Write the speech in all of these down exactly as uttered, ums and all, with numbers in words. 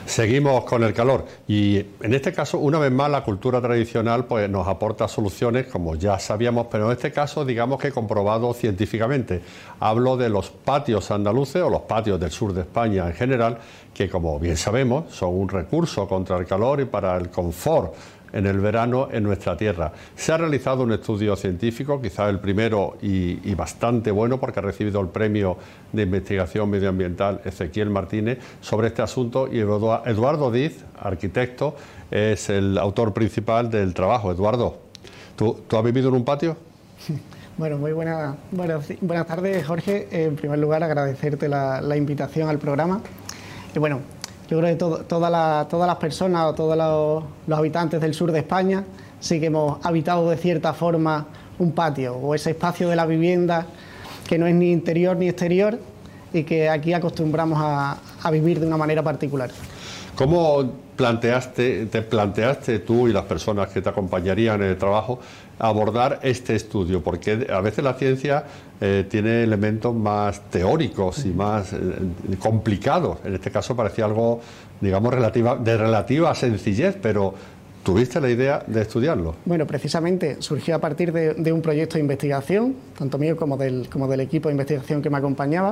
Seguimos con el calor y en este caso, una vez más, la cultura tradicional pues nos aporta soluciones como ya sabíamos, pero en este caso digamos que comprobado científicamente. Hablo de los patios andaluces o los patios del sur de España en general, que como bien sabemos son un recurso contra el calor y para el confort en el verano en nuestra tierra. Se ha realizado un estudio científico, quizás el primero y, y bastante bueno, porque ha recibido el premio de investigación medioambiental Ezequiel Martínez sobre este asunto, y Eduardo Diz, arquitecto, es el autor principal del trabajo. Eduardo, ¿tú, ¿tú has vivido en un patio? Bueno, muy buena, buenas, buenas tardes, Jorge. En primer lugar, agradecerte la, la invitación al programa. Y bueno, yo creo que todo, toda la, todas las personas o todos los, los habitantes del sur de España sí que hemos habitado de cierta forma un patio o ese espacio de la vivienda que no es ni interior ni exterior y que aquí acostumbramos a, a vivir de una manera particular. ¿Cómo planteaste, te planteaste tú y las personas que te acompañarían en el trabajo abordar este estudio? Porque a veces la ciencia eh, tiene elementos más teóricos y más eh, complicados. En este caso parecía algo, digamos, relativa, de relativa sencillez, pero ¿tuviste la idea de estudiarlo? Bueno, precisamente surgió a partir de, de un proyecto de investigación, tanto mío como del, como del equipo de investigación que me acompañaba.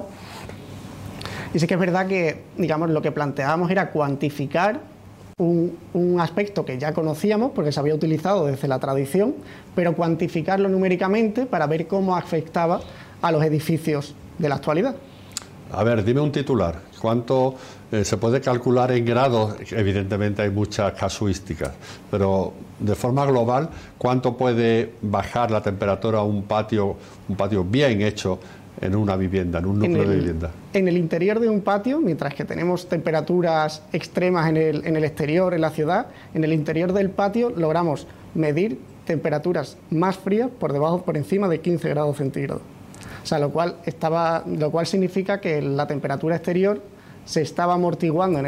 Y sí que es verdad que, digamos, lo que planteábamos era cuantificar un, un aspecto que ya conocíamos porque se había utilizado desde la tradición, pero cuantificarlo numéricamente para ver cómo afectaba a los edificios de la actualidad. A ver, dime un titular. ¿Cuánto eh, se puede calcular en grados? Evidentemente hay muchas casuísticas, pero de forma global, ¿cuánto puede bajar la temperatura a un patio, un patio bien hecho en una vivienda, en un núcleo en el, de vivienda? En el interior de un patio, mientras que tenemos temperaturas extremas en el, en el exterior, en la ciudad, en el interior del patio logramos medir temperaturas más frías por debajo, por encima de quince grados centígrados. O sea, lo cual, estaba, lo cual significa que la temperatura exterior se estaba amortiguando en